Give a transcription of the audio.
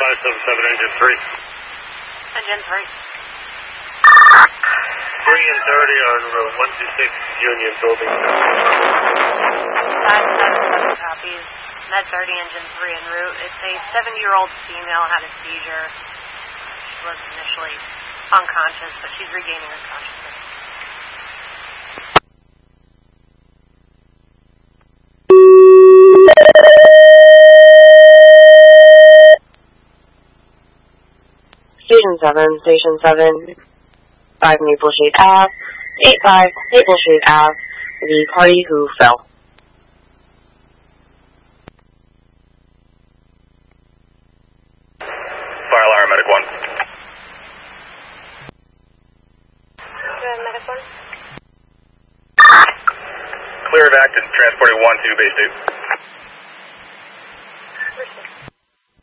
577, engine 3. Engine 3. 3 and 30 on Route 126 Union Building. 577 copies. Med 30, engine 3 en route. It's a 70-year-old female, had a seizure. She was initially unconscious, but she's regaining her consciousness. Station 7, 5 Maple Shade Ave, 85 Maple Shade Ave, the party who fell. Fire alarm, medic 1. Medic 1? Clear of active, transporting 1 to base 2.